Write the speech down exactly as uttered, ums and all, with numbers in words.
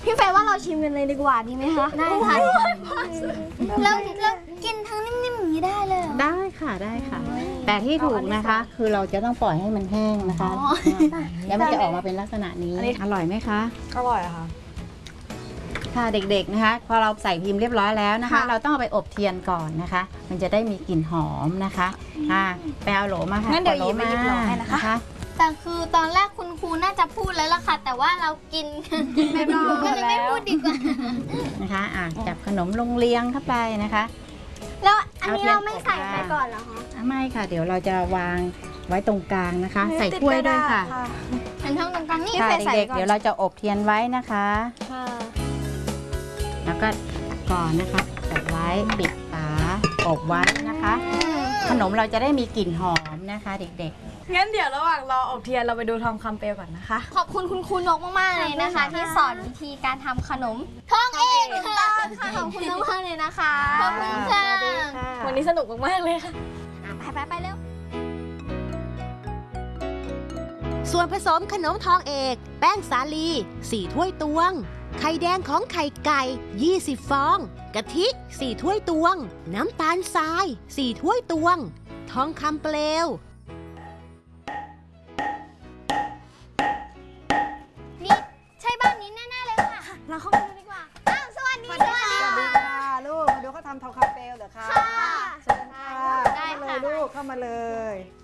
พี่เฟย์ว่าเราชิมกันเลยดีกว่าดีไหมคะได้ค่ะแล้วแล้วกินทั้งนิ่มๆอย่างนี้ได้เลยได้ค่ะได้ค่ะ แต่ที่ถูกนะคะ คือเราจะต้องปล่อยให้มันแห้งนะคะแล้วมันจะออกมาเป็นลักษณะนี้อร่อยไหมคะอร่อยค่ะค่ะเด็กๆนะคะพอเราใส่พิมพ์เรียบร้อยแล้วนะคะ เราต้องเอาไปอบเทียนก่อนนะคะ มันจะได้มีกลิ่นหอมนะคะอ่าไปเอาโหลมาค่ะงั้นเดี๋ยวหยิบไปหยิบโหลให้นะคะแต่คือตอนแรกคุณครูน่าจะพูดแล้วล่ะค่ะแต่ว่าเรากินไม่พูดก็เลยไม่พูดดีกว่านะคะอ่ะจับขนมลงเรียงเข้าไปนะคะแล้วอันนี้เราไม่ใส่ไปก่อนเหรอคะไม่ค่ะเดี๋ยวเราจะวางไว้ตรงกลางนะคะ ใส่ถ้วยด้วยค่ะเป็นช่องตรงกลางนี่ค่ะเด็กๆเดี๋ยวเราจะอบเทียนไว้นะคะแล้วก็ก่อนนะคะใส่ไว้ปิดฝาอบไว้นะคะขนมเราจะได้มีกลิ่นหอมนะคะเด็กๆงั้นเดี๋ยวระหว่างรออบเทียนเราไปดูทองคำเปลวก่อนนะคะขอบคุณคุณครูนกมากๆเลยนะคะที่สอนวิธีการทำขนมทองเอกค่ะขอบคุณมากๆเลยนะคะขอบคุณค่ะวันนี้สนุกมากๆเลยค่ะไปไปไปเร็วส่วนผสมขนมทองเอกแป้งสาลีสี่ถ้วยตวงไข่แดงของไข่ไก่ยี่สิบฟองกะทิสี่ถ้วยตวงน้ำตาลทรายสี่ถ้วยตวงทองคำเปลวนี่ใช่บ้านนี้แน่ๆเลยค่ะเราเข้ามาดูดีกว่าอ้าวสวัสดีสวัสดีค่ะลูกมาดูเขาทำทองคำเปลวเหรอคะค่ะเชิญค่ะได้เลยลูกเข้ามาเลย